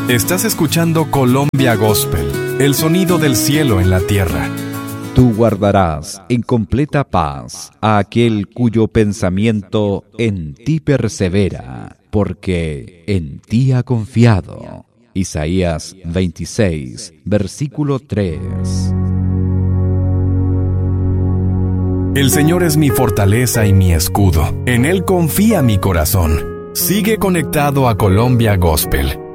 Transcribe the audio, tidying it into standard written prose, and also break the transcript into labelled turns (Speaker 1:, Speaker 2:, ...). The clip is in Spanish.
Speaker 1: Estás escuchando Colombia Gospel, el sonido del cielo en la tierra.
Speaker 2: Tú guardarás en completa paz a aquel cuyo pensamiento en ti persevera, porque en ti ha confiado. Isaías 26, versículo 3.
Speaker 1: El Señor es mi fortaleza y mi escudo. En Él confía mi corazón. Sigue conectado a Colombia Gospel.